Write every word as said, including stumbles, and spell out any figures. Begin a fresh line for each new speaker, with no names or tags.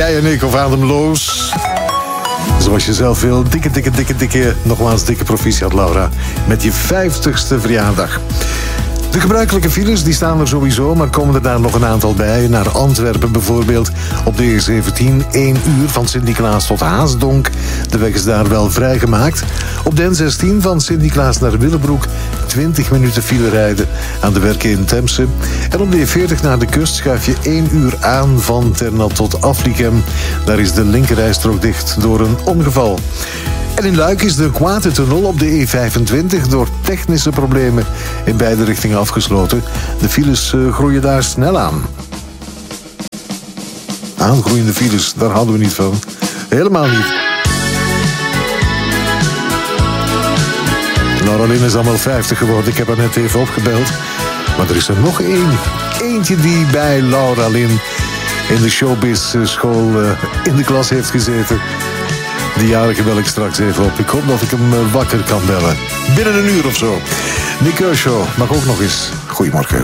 jij en ik of ademloos. Zoals je zelf wil. Dikke, dikke, dikke, dikke, nogmaals dikke proficiat, Laura. Met je vijftigste verjaardag. De gebruikelijke files die staan er sowieso, maar komen er daar nog een aantal bij. Naar Antwerpen bijvoorbeeld op de E zeventien, één uur van Sint-Niklaas tot Haasdonk. De weg is daar wel vrijgemaakt. Op de N zestien van Sint-Niklaas naar Willebroek, twintig minuten file rijden aan de werken in Temse. En op de E veertig naar de kust schuif je één uur aan van Ternat tot Aflichem. Daar is de linkerrijstrook dicht door een ongeval. En in Luik is de Watertunnel op de E vijfentwintig door technische problemen in beide richtingen afgesloten. De files uh, groeien daar snel aan. Aangroeiende files, daar houden we niet van. Helemaal niet. Laura Lynn is allemaal vijftig geworden. Ik heb haar net even opgebeld. Maar er is er nog één. Eentje die bij Laura Lynn in de showbiz school uh, in de klas heeft gezeten. Die jarige bel ik straks even op. Ik hoop dat ik hem wakker kan bellen. Binnen een uur of zo. Nick Kershaw mag ook nog eens. Goedemorgen.